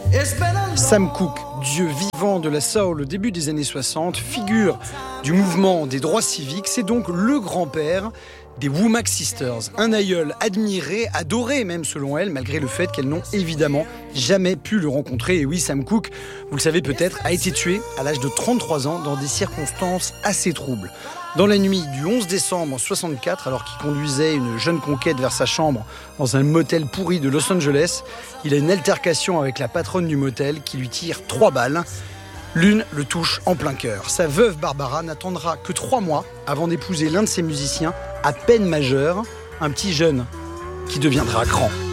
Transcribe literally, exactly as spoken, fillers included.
Sam Cooke, dieu vivant de la soul au début des années soixante, figure du mouvement des droits civiques, c'est donc le grand-père des Womack Sisters, un aïeul admiré, adoré même selon elle, malgré le fait qu'elles n'ont évidemment jamais pu le rencontrer. Et oui, Sam Cooke, vous le savez peut-être, a été tué à l'âge de trente-trois ans dans des circonstances assez troubles. Dans la nuit du onze décembre soixante-quatre, alors qu'il conduisait une jeune conquête vers sa chambre dans un motel pourri de Los Angeles, il a une altercation avec la patronne du motel qui lui tire trois balles. L'une le touche en plein cœur. Sa veuve Barbara n'attendra que trois mois avant d'épouser l'un de ses musiciens à peine majeur, un petit jeune qui deviendra grand.